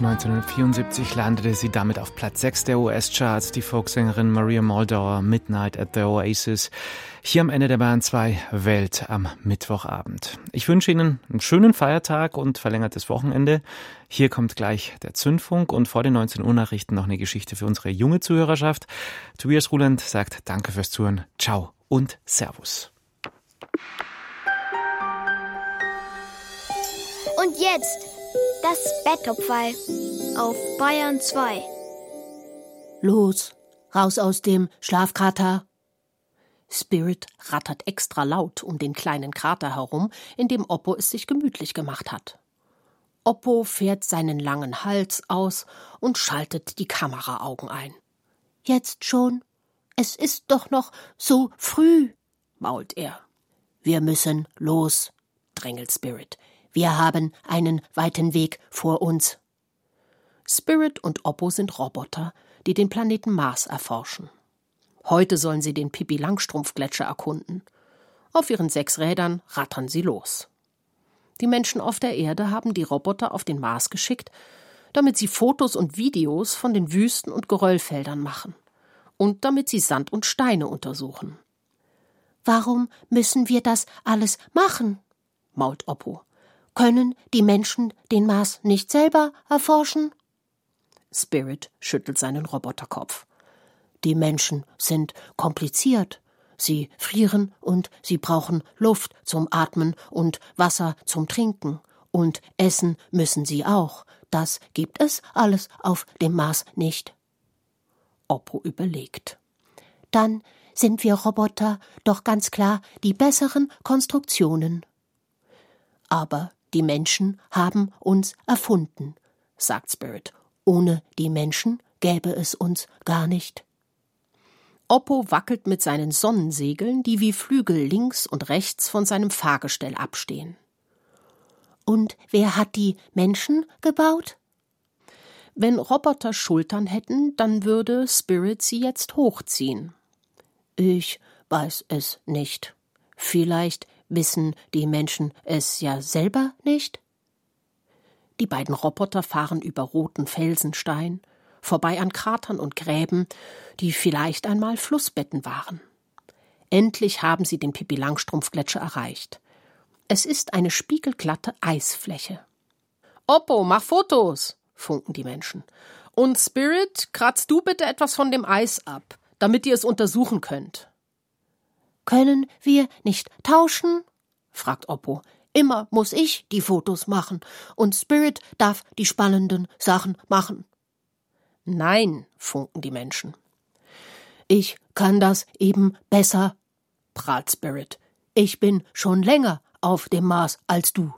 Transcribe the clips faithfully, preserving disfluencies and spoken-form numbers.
neunzehnhundertvierundsiebzig landete sie damit auf Platz sechs der U S-Charts, die Folksängerin Maria Muldaur, Midnight at the Oasis. Hier am Ende der Bayern zwei Welt am Mittwochabend. Ich wünsche Ihnen einen schönen Feiertag und verlängertes Wochenende. Hier kommt gleich der Zündfunk und vor den neunzehn Uhr Nachrichten noch eine Geschichte für unsere junge Zuhörerschaft. Tobias Ruland sagt Danke fürs Zuhören, ciao und Servus. Und jetzt das Betttopfei auf Bayern zwei. Los, raus aus dem Schlafkrater. Spirit rattert extra laut um den kleinen Krater herum, in dem Oppo es sich gemütlich gemacht hat. Oppo fährt seinen langen Hals aus und schaltet die Kameraaugen ein. Jetzt schon? Es ist doch noch so früh, mault er. Wir müssen los, drängelt Spirit. Wir haben einen weiten Weg vor uns. Spirit und Oppo sind Roboter, die den Planeten Mars erforschen. Heute sollen sie den Pippi-Langstrumpf-Gletscher erkunden. Auf ihren sechs Rädern rattern sie los. Die Menschen auf der Erde haben die Roboter auf den Mars geschickt, damit sie Fotos und Videos von den Wüsten und Geröllfeldern machen und damit sie Sand und Steine untersuchen. »Warum müssen wir das alles machen?« mault Oppo. »Können die Menschen den Mars nicht selber erforschen?« Spirit schüttelt seinen Roboterkopf. »Die Menschen sind kompliziert. Sie frieren und sie brauchen Luft zum Atmen und Wasser zum Trinken. Und essen müssen sie auch. Das gibt es alles auf dem Mars nicht.« Oppo überlegt. »Dann sind wir Roboter doch ganz klar die besseren Konstruktionen.« »Aber die Menschen haben uns erfunden«, sagt Spirit. »Ohne die Menschen gäbe es uns gar nicht.« Oppo wackelt mit seinen Sonnensegeln, die wie Flügel links und rechts von seinem Fahrgestell abstehen. »Und wer hat die Menschen gebaut?« Wenn Roboter Schultern hätten, dann würde Spirit sie jetzt hochziehen. »Ich weiß es nicht. Vielleicht wissen die Menschen es ja selber nicht?« Die beiden Roboter fahren über roten Felsenstein, vorbei an Kratern und Gräben, die vielleicht einmal Flussbetten waren. Endlich haben sie den Pippi-Langstrumpf-Gletscher erreicht. Es ist eine spiegelglatte Eisfläche. »Oppo, mach Fotos«, funken die Menschen. »Und Spirit, kratzt du bitte etwas von dem Eis ab, damit ihr es untersuchen könnt.« »Können wir nicht tauschen?« fragt Oppo. »Immer muss ich die Fotos machen und Spirit darf die spannenden Sachen machen.« »Nein«, funken die Menschen. »Ich kann das eben besser«, prahlt Spirit. »Ich bin schon länger auf dem Mars als du.«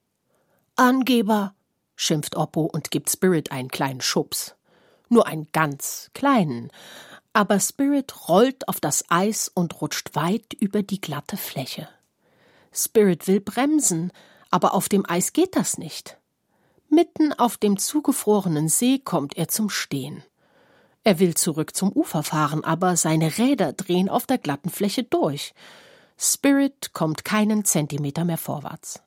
»Angeber«, schimpft Oppo und gibt Spirit einen kleinen Schubs. Nur einen ganz kleinen. Aber Spirit rollt auf das Eis und rutscht weit über die glatte Fläche. Spirit will bremsen, aber auf dem Eis geht das nicht. Mitten auf dem zugefrorenen See kommt er zum Stehen. Er will zurück zum Ufer fahren, aber seine Räder drehen auf der glatten Fläche durch. Spirit kommt keinen Zentimeter mehr vorwärts.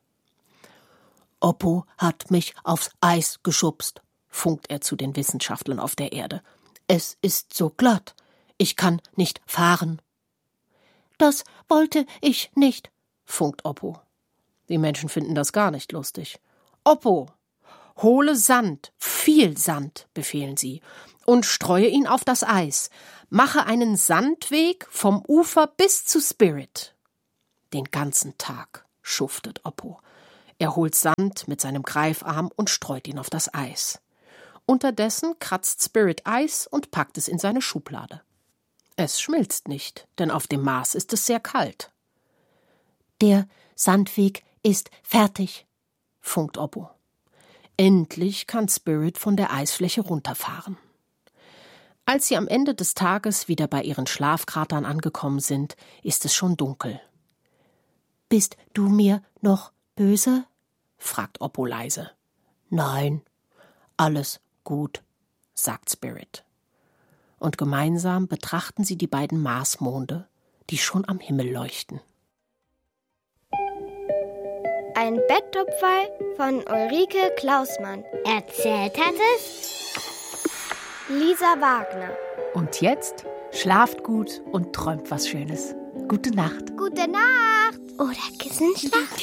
»Oppo hat mich aufs Eis geschubst«, funkt er zu den Wissenschaftlern auf der Erde. »Es ist so glatt. Ich kann nicht fahren.« »Das wollte ich nicht«, funkt Oppo. Die Menschen finden das gar nicht lustig. »Oppo, hole Sand, viel Sand«, befehlen sie, »und streue ihn auf das Eis. Mache einen Sandweg vom Ufer bis zu Spirit.« Den ganzen Tag schuftet Oppo. Er holt Sand mit seinem Greifarm und streut ihn auf das Eis. Unterdessen kratzt Spirit Eis und packt es in seine Schublade. Es schmilzt nicht, denn auf dem Mars ist es sehr kalt. »Der Sandweg ist fertig«, funkt Oppo. Endlich kann Spirit von der Eisfläche runterfahren. Als sie am Ende des Tages wieder bei ihren Schlafkratern angekommen sind, ist es schon dunkel. »Bist du mir noch böse?« fragt Oppo leise. »Nein, alles gut«, sagt Spirit. Und gemeinsam betrachten sie die beiden Marsmonde, die schon am Himmel leuchten. Ein Betttopfball von Ulrike Klausmann. Erzählt hat es Lisa Wagner. Und jetzt schlaft gut und träumt was Schönes. Gute Nacht. Gute Nacht. Oder Kissenschlacht.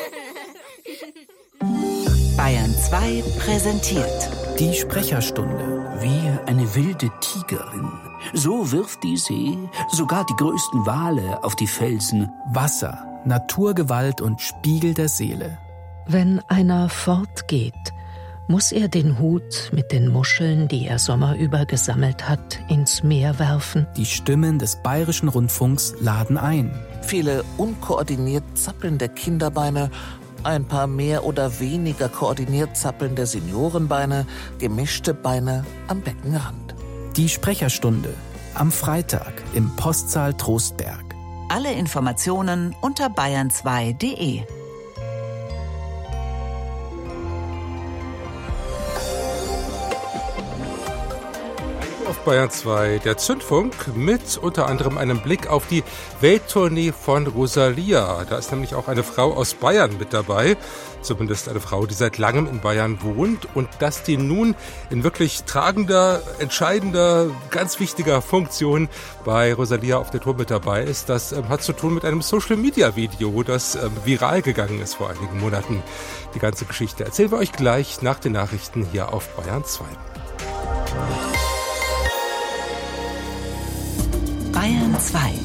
Bayern zwei präsentiert die Sprecherstunde. Wie eine wilde Tigerin. So wirft die See sogar die größten Wale auf die Felsen. Wasser, Naturgewalt und Spiegel der Seele. Wenn einer fortgeht, muss er den Hut mit den Muscheln, die er sommerüber gesammelt hat, ins Meer werfen. Die Stimmen des Bayerischen Rundfunks laden ein. Viele unkoordiniert zappelnde Kinderbeine, ein paar mehr oder weniger koordiniert zappelnde Seniorenbeine, gemischte Beine am Beckenrand. Die Sprecherstunde am Freitag im Postsaal Trostberg. Alle Informationen unter bayern zwei punkt de. Auf Bayern zwei, der Zündfunk mit unter anderem einem Blick auf die Welttournee von Rosalia. Da ist nämlich auch eine Frau aus Bayern mit dabei, zumindest eine Frau, die seit langem in Bayern wohnt. Und dass die nun in wirklich tragender, entscheidender, ganz wichtiger Funktion bei Rosalia auf der Tour mit dabei ist, das ähm, hat zu tun mit einem Social-Media-Video, das ähm, viral gegangen ist vor einigen Monaten. Die ganze Geschichte erzählen wir euch gleich nach den Nachrichten hier auf Bayern zwei. Bayern zwei.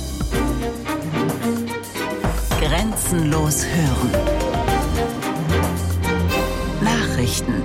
Grenzenlos hören. Nachrichten.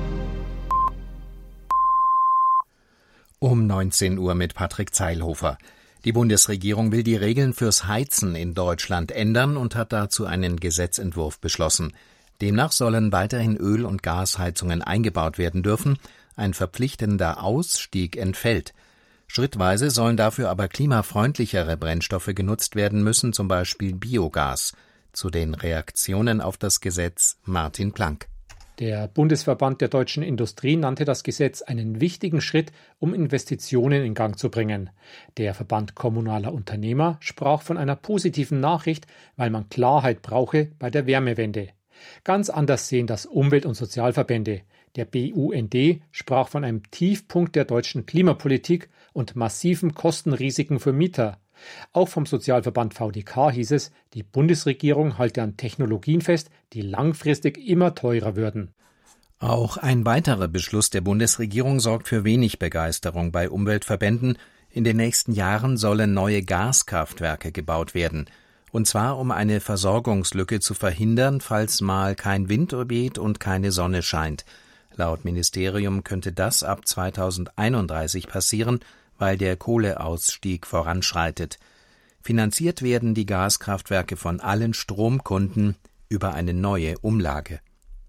Um neunzehn Uhr mit Patrick Zeilhofer. Die Bundesregierung will die Regeln fürs Heizen in Deutschland ändern und hat dazu einen Gesetzentwurf beschlossen. Demnach sollen weiterhin Öl- und Gasheizungen eingebaut werden dürfen. Ein verpflichtender Ausstieg entfällt. Schrittweise sollen dafür aber klimafreundlichere Brennstoffe genutzt werden müssen, zum Beispiel Biogas. Zu den Reaktionen auf das Gesetz Martin Planck. Der Bundesverband der deutschen Industrie nannte das Gesetz einen wichtigen Schritt, um Investitionen in Gang zu bringen. Der Verband kommunaler Unternehmer sprach von einer positiven Nachricht, weil man Klarheit brauche bei der Wärmewende. Ganz anders sehen das Umwelt- und Sozialverbände. Der B U N D sprach von einem Tiefpunkt der deutschen Klimapolitik und massiven Kostenrisiken für Mieter. Auch vom Sozialverband V D K hieß es, die Bundesregierung halte an Technologien fest, die langfristig immer teurer würden. Auch ein weiterer Beschluss der Bundesregierung sorgt für wenig Begeisterung bei Umweltverbänden. In den nächsten Jahren sollen neue Gaskraftwerke gebaut werden. Und zwar, um eine Versorgungslücke zu verhindern, falls mal kein Wind weht und keine Sonne scheint. Laut Ministerium könnte das ab zweitausendeinunddreißig passieren, weil der Kohleausstieg voranschreitet. Finanziert werden die Gaskraftwerke von allen Stromkunden über eine neue Umlage.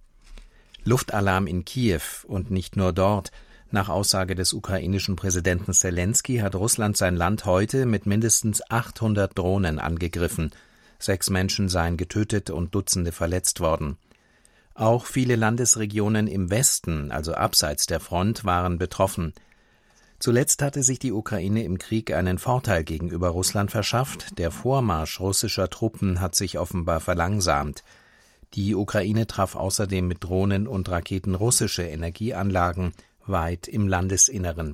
Luftalarm in Kiew und nicht nur dort. Nach Aussage des ukrainischen Präsidenten Selenskyj hat Russland sein Land heute mit mindestens achthundert Drohnen angegriffen. Sechs Menschen seien getötet und Dutzende verletzt worden. Auch viele Landesregionen im Westen, also abseits der Front, waren betroffen. Zuletzt hatte sich die Ukraine im Krieg einen Vorteil gegenüber Russland verschafft. Der Vormarsch russischer Truppen hat sich offenbar verlangsamt. Die Ukraine traf außerdem mit Drohnen und Raketen russische Energieanlagen weit im Landesinneren.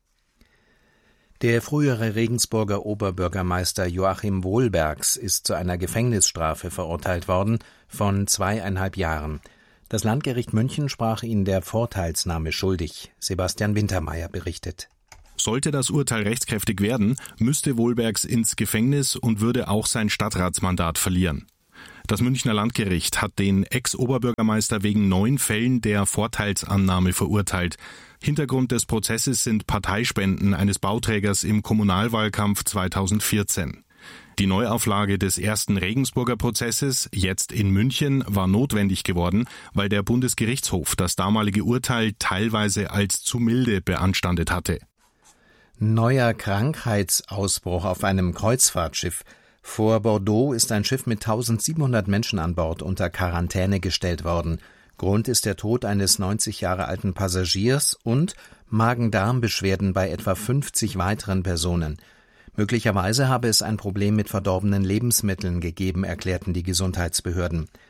Der frühere Regensburger Oberbürgermeister Joachim Wohlbergs ist zu einer Gefängnisstrafe verurteilt worden von zweieinhalb Jahren. Das Landgericht München sprach ihn der Vorteilsnahme schuldig. Sebastian Wintermeyer berichtet. Sollte das Urteil rechtskräftig werden, müsste Wohlbergs ins Gefängnis und würde auch sein Stadtratsmandat verlieren. Das Münchner Landgericht hat den Ex-Oberbürgermeister wegen neun Fällen der Vorteilsannahme verurteilt. Hintergrund des Prozesses sind Parteispenden eines Bauträgers im Kommunalwahlkampf zweitausendvierzehn. Die Neuauflage des ersten Regensburger Prozesses, jetzt in München, war notwendig geworden, weil der Bundesgerichtshof das damalige Urteil teilweise als zu milde beanstandet hatte. Neuer Krankheitsausbruch auf einem Kreuzfahrtschiff. Vor Bordeaux ist ein Schiff mit eintausendsiebenhundert Menschen an Bord unter Quarantäne gestellt worden. Grund ist der Tod eines neunzig Jahre alten Passagiers und Magen-Darm-Beschwerden bei etwa fünfzig weiteren Personen. Möglicherweise habe es ein Problem mit verdorbenen Lebensmitteln gegeben, erklärten die Gesundheitsbehörden.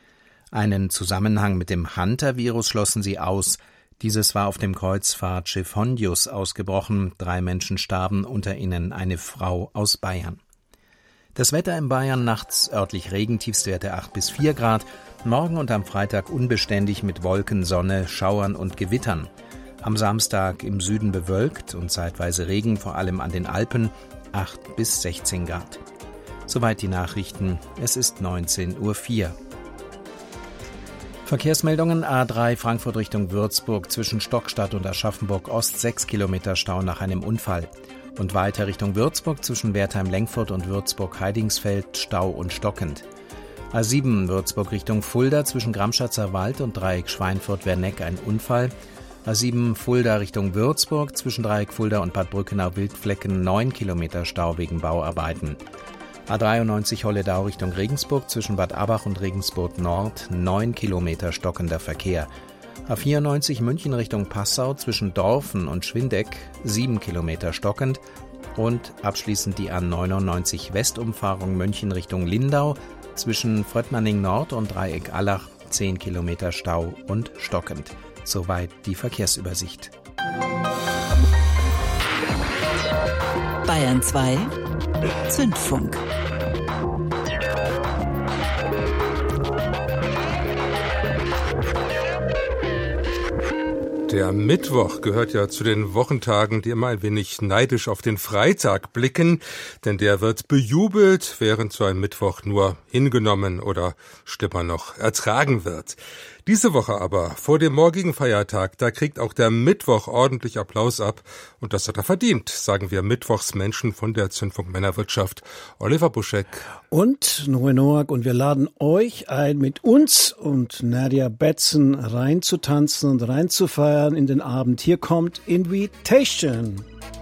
Einen Zusammenhang mit dem Hunter-Virus schlossen sie aus. Dieses war auf dem Kreuzfahrtschiff Hondius ausgebrochen. Drei Menschen starben, unter ihnen eine Frau aus Bayern. Das Wetter in Bayern: nachts örtlich Regen, Tiefstwerte acht bis vier Grad. Morgen und am Freitag unbeständig mit Wolken, Sonne, Schauern und Gewittern. Am Samstag im Süden bewölkt und zeitweise Regen, vor allem an den Alpen, acht bis sechzehn Grad. Soweit die Nachrichten. Es ist neunzehn Uhr vier. Verkehrsmeldungen: A drei Frankfurt Richtung Würzburg zwischen Stockstadt und Aschaffenburg Ost sechs Kilometer Stau nach einem Unfall. Und weiter Richtung Würzburg zwischen Wertheim-Lengfurt und Würzburg-Heidingsfeld Stau und stockend. A sieben Würzburg Richtung Fulda zwischen Gramschatzer Wald und Dreieck Schweinfurt-Werneck ein Unfall. A sieben Fulda Richtung Würzburg zwischen Dreieck Fulda und Bad Brückenau-Wildflecken neun Kilometer Stau wegen Bauarbeiten. A dreiundneunzig Holledau Richtung Regensburg zwischen Bad Abach und Regensburg Nord neun Kilometer stockender Verkehr. A vierundneunzig München Richtung Passau zwischen Dorfen und Schwindeck sieben Kilometer stockend. Und abschließend die A neunundneunzig Westumfahrung München Richtung Lindau zwischen Fröttmanning Nord und Dreieck Allach zehn Kilometer Stau und stockend. Soweit die Verkehrsübersicht. Bayern zwei Zündfunk. Der Mittwoch gehört ja zu den Wochentagen, die immer ein wenig neidisch auf den Freitag blicken, denn der wird bejubelt, während so ein Mittwoch nur hingenommen oder schlimmer noch ertragen wird. Diese Woche aber, vor dem morgigen Feiertag, da kriegt auch der Mittwoch ordentlich Applaus ab. Und das hat er verdient, sagen wir Mittwochsmenschen von der Zündfunk Männerwirtschaft. Oliver Buschek. Und Noe Noack. Und wir laden euch ein, mit uns und Nadia Betzen reinzutanzen und reinzufeiern in den Abend. Hier kommt Invitation.